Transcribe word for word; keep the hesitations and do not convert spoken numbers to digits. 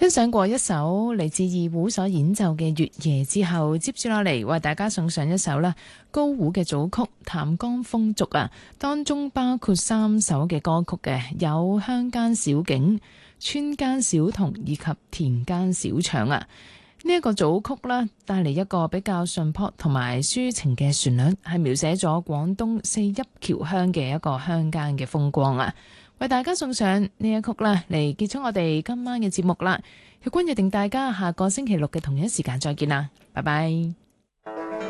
欣賞過一首嚟自二胡所演奏嘅《月夜》之後，接住落嚟為大家送上一首啦高胡嘅組曲《淡江風燭》啊，當中包括三首嘅歌曲嘅，有鄉間小景、村間小童以及田間小唱啊。呢一個組曲啦，帶嚟一個比較淳樸同埋抒情嘅旋律，係描寫咗廣東四邑僑鄉嘅一個鄉間嘅風光啊。為大家送上呢一曲啦，嚟結束我哋今晚嘅節目啦。日君約定大家下個星期六嘅同一時間再見啦，拜拜。